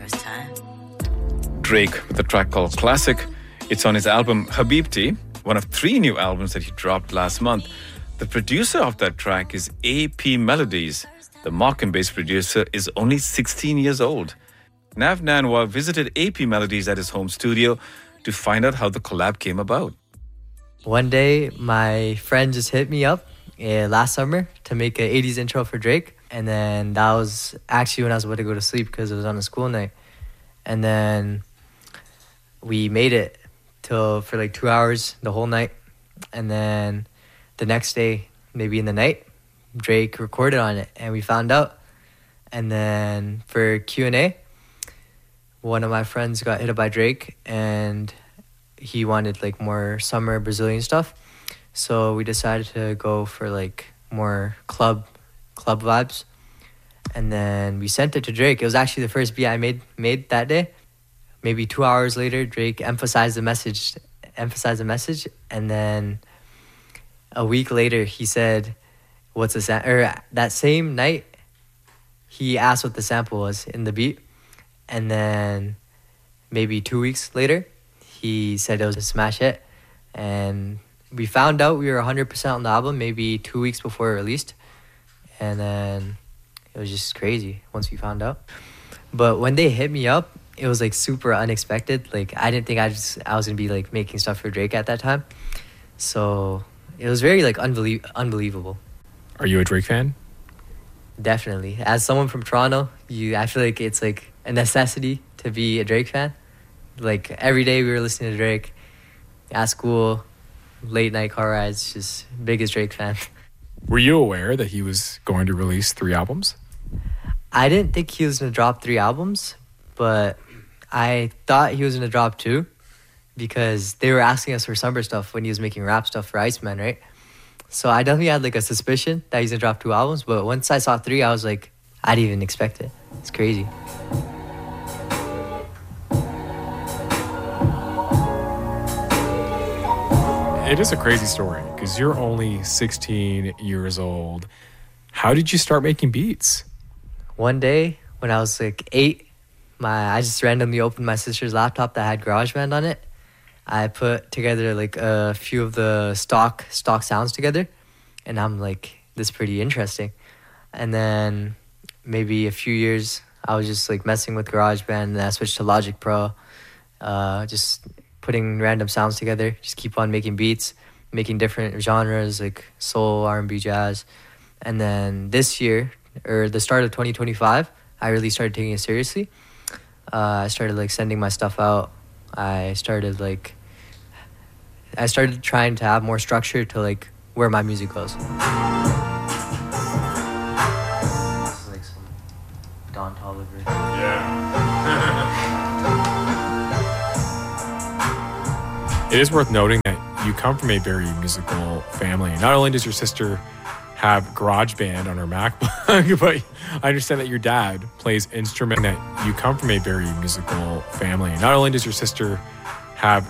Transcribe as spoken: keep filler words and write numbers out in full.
first time. Drake with a track called Classic. It's on his album Habibti, one of three new albums that he dropped last month. The producer of that track is A P Melodies. The Markham-based producer is only sixteen years old. Nav Nanwa visited A P Melodies at his home studio to find out how the collab came about. One day, my friend just hit me up uh, last summer to make an eighties intro for Drake. And then that was actually when I was about to go to sleep because it was on a school night. And then we made it till for like two hours the whole night. And then the next day, maybe in the night, Drake recorded on it and we found out. And then for Q and A, one of my friends got hit up by Drake and he wanted like more summer Brazilian stuff. So we decided to go for like more club club vibes. And then we sent it to Drake. It was actually the first beat I made made that day. Maybe two hours later, Drake emphasized the message, emphasized the message. And then a week later, he said, what's the sample? Or that same night, he asked what the sample was in the beat. And then maybe two weeks later, he said it was a smash hit. And we found out we were one hundred percent on the album maybe two weeks before it released. And then it was just crazy once we found out. But when they hit me up, it was like super unexpected. Like I didn't think I just I was gonna be like making stuff for Drake at that time. So it was very like unbelie- unbelievable. Are you a Drake fan? Definitely. As someone from Toronto, you I feel like it's like a necessity to be a Drake fan. Like every day we were listening to Drake at school, late night car rides, just biggest Drake fan. Were you aware that he was going to release three albums? I didn't think he was going to drop three albums, but I thought he was going to drop two because they were asking us for summer stuff when he was making rap stuff for Iceman, right? So I definitely had like a suspicion that he's going to drop two albums, but once I saw three, I was like, I didn't even expect it. It's crazy. It is a crazy story because you're only sixteen years old. How did you start making beats? One day when I was like eight, my I just randomly opened my sister's laptop that had GarageBand on it. I put together like a few of the stock stock sounds together, and I'm like, this is pretty interesting. And then maybe a few years, I was just like messing with GarageBand, and I switched to Logic Pro, uh, just putting random sounds together, just keep on making beats, making different genres like soul, R and B, jazz. And then this year, or the start of twenty twenty-five, I really started taking it seriously. Uh, I started like sending my stuff out. I started like, I started trying to have more structure to like where my music goes. This is like some Don Toliver. Yeah. It is worth noting that you come from a very musical family. Not only does your sister have GarageBand on her MacBook, but I understand that your dad plays instrument. That you come from a very musical family. Not only does your sister have